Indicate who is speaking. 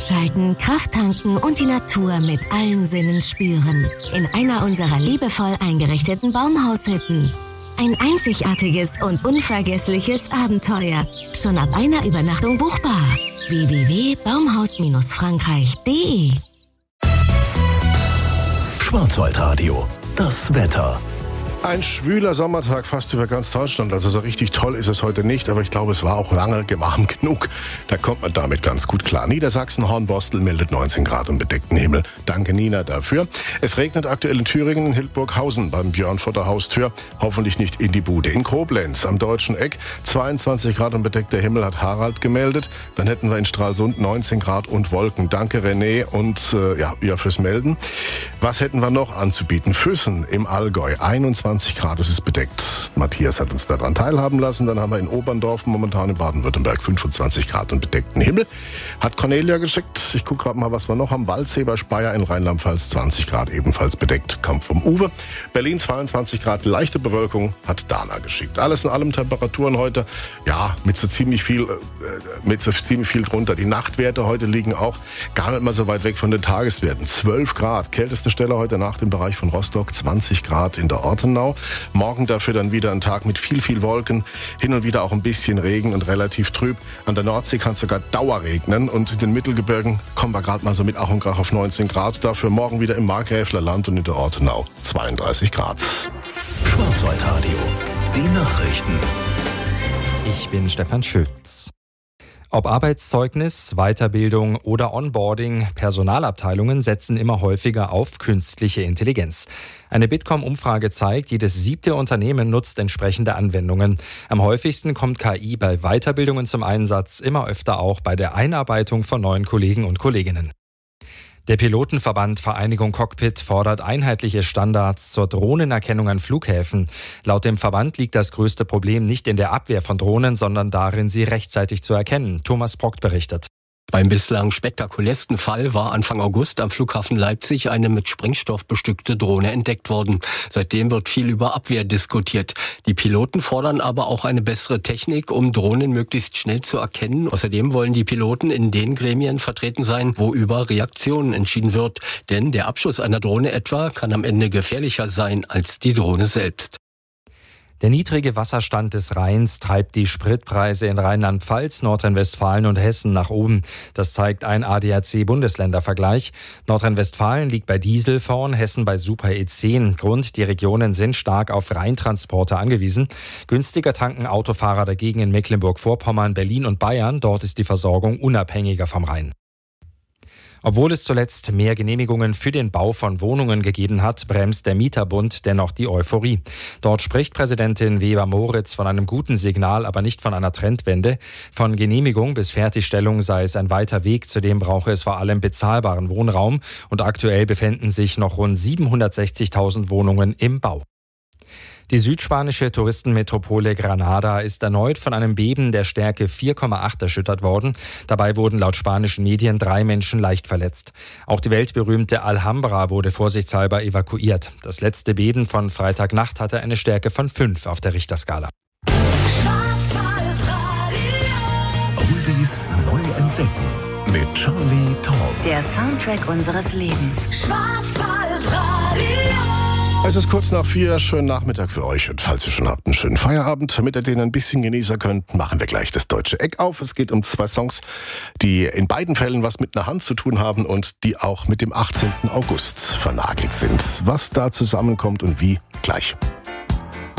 Speaker 1: abschalten, Kraft tanken und die Natur mit allen Sinnen spüren. In einer unserer liebevoll eingerichteten Baumhaushütten. Ein einzigartiges und unvergessliches Abenteuer. Schon ab einer Übernachtung buchbar. www.baumhaus-frankreich.de.
Speaker 2: Schwarzwaldradio, das Wetter.
Speaker 3: Ein schwüler Sommertag fast über ganz Deutschland. Also so richtig toll ist es heute nicht, aber ich glaube, es war auch lange warm genug. Da kommt man damit ganz gut klar. Niedersachsen, Hornbostel meldet 19 Grad und bedeckten Himmel. Danke, Nina, dafür. Es regnet aktuell in Thüringen, in Hildburghausen beim Björn vor der Haustür. Hoffentlich nicht in die Bude. In Koblenz am Deutschen Eck 22 Grad und bedeckter Himmel hat Harald gemeldet. Dann hätten wir in Stralsund 19 Grad und Wolken. Danke, René, und ja, fürs Melden. Was hätten wir noch anzubieten? Füssen im Allgäu 21 Grad, es ist bedeckt. Matthias hat uns daran teilhaben lassen. Dann haben wir in Oberndorf momentan in Baden-Württemberg 25 Grad und bedeckten Himmel. Hat Cornelia geschickt. Ich gucke gerade mal, was wir noch haben. Waldsee bei Speyer in Rheinland-Pfalz 20 Grad, ebenfalls bedeckt. Kommt vom Uwe. Berlin 22 Grad, leichte Bewölkung, hat Dana geschickt. Alles in allem Temperaturen heute, ja, mit so ziemlich viel drunter. Die Nachtwerte heute liegen auch gar nicht mal so weit weg von den Tageswerten. 12 Grad. Kälteste Stelle heute Nacht im Bereich von Rostock, 20 Grad in der Ortenau. Morgen dafür dann wieder ein Tag mit viel Wolken, hin und wieder auch ein bisschen Regen und relativ trüb. An der Nordsee kann es sogar dauerregnen und in den Mittelgebirgen kommen wir gerade mal so mit Ach und Krach auf 19 Grad. Dafür morgen wieder im Markgräflerland und in der Ortenau 32 Grad.
Speaker 2: Schwarzwaldradio, die Nachrichten.
Speaker 4: Ich bin Stefan Schütz. Ob Arbeitszeugnis, Weiterbildung oder Onboarding, Personalabteilungen setzen immer häufiger auf künstliche Intelligenz. Eine Bitkom-Umfrage zeigt, jedes 7. Unternehmen nutzt entsprechende Anwendungen. Am häufigsten kommt KI bei Weiterbildungen zum Einsatz, immer öfter auch bei der Einarbeitung von neuen Kollegen und Kolleginnen. Der Pilotenverband Vereinigung Cockpit fordert einheitliche Standards zur Drohnenerkennung an Flughäfen. Laut dem Verband liegt das größte Problem nicht in der Abwehr von Drohnen, sondern darin, sie rechtzeitig zu erkennen. Thomas Brockt berichtet.
Speaker 5: Beim bislang spektakulärsten Fall war Anfang August am Flughafen Leipzig eine mit Sprengstoff bestückte Drohne entdeckt worden. Seitdem wird viel über Abwehr diskutiert. Die Piloten fordern aber auch eine bessere Technik, um Drohnen möglichst schnell zu erkennen. Außerdem wollen die Piloten in den Gremien vertreten sein, wo über Reaktionen entschieden wird. Denn der Abschuss einer Drohne etwa kann am Ende gefährlicher sein als die Drohne selbst.
Speaker 4: Der niedrige Wasserstand des Rheins treibt die Spritpreise in Rheinland-Pfalz, Nordrhein-Westfalen und Hessen nach oben. Das zeigt ein ADAC-Bundesländervergleich. Nordrhein-Westfalen liegt bei Diesel vorn, Hessen bei Super E10. Grund, die Regionen sind stark auf Rheintransporte angewiesen. Günstiger tanken Autofahrer dagegen in Mecklenburg-Vorpommern, Berlin und Bayern. Dort ist die Versorgung unabhängiger vom Rhein. Obwohl es zuletzt mehr Genehmigungen für den Bau von Wohnungen gegeben hat, bremst der Mieterbund dennoch die Euphorie. Dort spricht Präsidentin Weber-Moritz von einem guten Signal, aber nicht von einer Trendwende. Von Genehmigung bis Fertigstellung sei es ein weiter Weg, zudem brauche es vor allem bezahlbaren Wohnraum und aktuell befinden sich noch rund 760.000 Wohnungen im Bau. Die südspanische Touristenmetropole Granada ist erneut von einem Beben der Stärke 4,8 erschüttert worden. Dabei wurden laut spanischen Medien 3 Menschen leicht verletzt. Auch die weltberühmte Alhambra wurde vorsichtshalber evakuiert. Das letzte Beben von Freitagnacht hatte eine Stärke von 5 auf der Richterskala.
Speaker 2: Oldies neu entdecken mit Charlie Tom.
Speaker 1: Der Soundtrack unseres Lebens.
Speaker 3: Es ist kurz nach 4, schönen Nachmittag für euch und falls ihr schon habt, einen schönen Feierabend, damit ihr den ein bisschen genießen könnt, machen wir gleich das Deutsche Eck auf. Es geht um 2 Songs, die in beiden Fällen was mit einer Hand zu tun haben und die auch mit dem 18. August vernagelt sind. Was da zusammenkommt und wie, gleich.